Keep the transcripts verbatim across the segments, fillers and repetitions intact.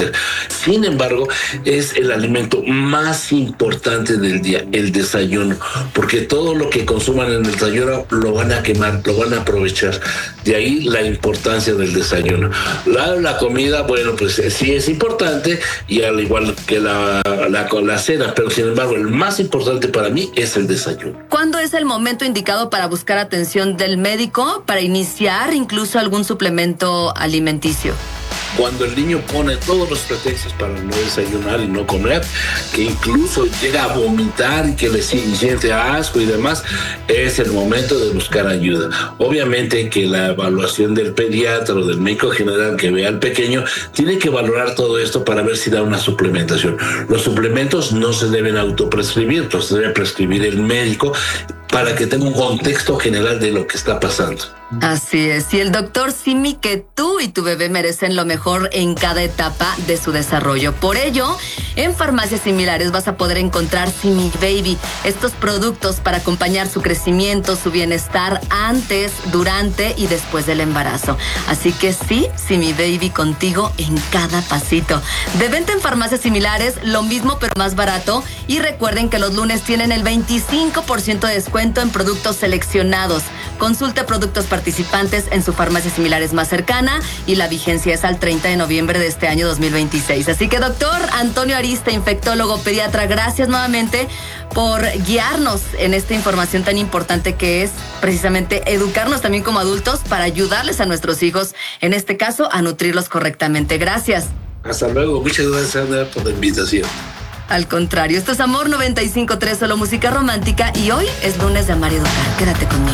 entender. Sin embargo, es el alimento más importante del día, el desayuno, porque todo lo que consuman en el desayuno lo van a quemar, lo van a aprovechar. De ahí la importancia del desayuno. La, la comida, bueno, pues sí es importante, y al igual que la, la, la cena, pero sin embargo, el más importante para mí es el desayuno. ¿Cuándo es el momento indicado para buscar atención del médico, para iniciar incluso algún suplemento alimenticio? Cuando el niño pone todos los pretextos para no desayunar y no comer, que incluso llega a vomitar y que le siente asco y demás, es el momento de buscar ayuda. Obviamente que la evaluación del pediatra o del médico general que vea al pequeño tiene que valorar todo esto para ver si da una suplementación. Los suplementos no se deben autoprescribir, los debe prescribir el médico para que tenga un contexto general de lo que está pasando. Así es, y el doctor Simi que tú y tu bebé merecen lo mejor en cada etapa de su desarrollo. Por ello, en Farmacias Similares vas a poder encontrar Simi Baby, estos productos para acompañar su crecimiento, su bienestar antes, durante y después del embarazo. Así que sí, Simi Baby contigo en cada pasito. De venta en Farmacias Similares, lo mismo pero más barato. Y recuerden que los lunes tienen el veinticinco por ciento de descuento en productos seleccionados. Consulte productos participantes en su farmacia similares más cercana y la vigencia es al treinta de noviembre de este año dos mil veintiséis. Así que doctor Antonio Arista, infectólogo pediatra, gracias nuevamente por guiarnos en esta información tan importante que es precisamente educarnos también como adultos para ayudarles a nuestros hijos, en este caso, a nutrirlos correctamente. Gracias. Hasta luego. Muchas gracias, Ana, por la invitación. Al contrario, esto es Amor noventa y cinco punto tres, solo música romántica, y hoy es lunes de Amar y Educar. Quédate conmigo.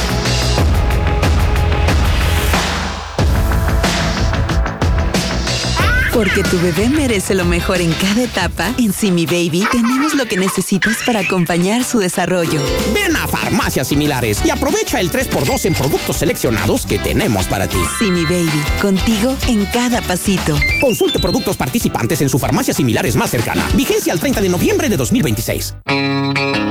Porque tu bebé merece lo mejor en cada etapa, en Simi Baby tenemos lo que necesitas para acompañar su desarrollo. Ven a Farmacias Similares y aprovecha el tres por dos en productos seleccionados que tenemos para ti. Simi Baby, contigo en cada pasito. Consulte productos participantes en su farmacia similares más cercana. Vigencia al treinta de noviembre de dos mil veintiséis.